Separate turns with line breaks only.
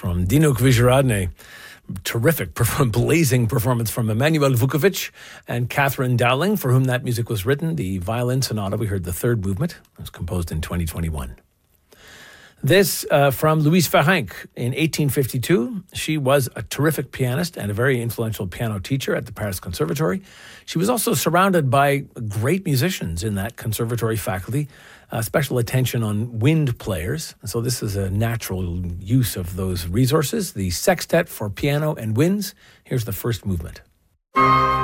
from Dino Kvijaradne. Terrific, blazing performance from Emanuel Vukovic and Catherine Dowling, for whom that music was written. The violin sonata, we heard the third movement. It was composed in 2021. This from Louise Ferenc in 1852. She was a terrific pianist and a very influential piano teacher at the Paris Conservatory. She was also surrounded by great musicians in that conservatory faculty, special attention on wind players. So this is a natural use of those resources. The Sextet for Piano and Winds. Here's the first movement.